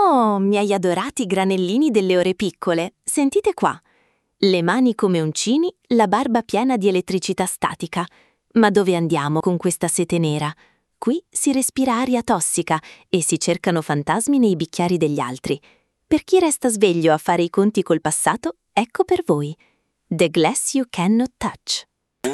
Oh, miei adorati granellini delle ore piccole, sentite qua. Le mani come uncini, la barba piena di elettricità statica. Ma dove andiamo con questa sete nera? Qui si respira aria tossica e si cercano fantasmi nei bicchieri degli altri. Per chi resta sveglio a fare i conti col passato, ecco per voi. The Glass You Cannot Touch.